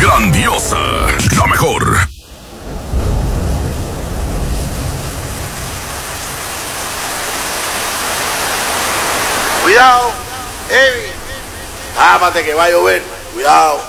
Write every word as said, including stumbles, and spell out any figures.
grandiosa, la mejor. Cuidado, Evi. Tápate que va a llover. Cuidado.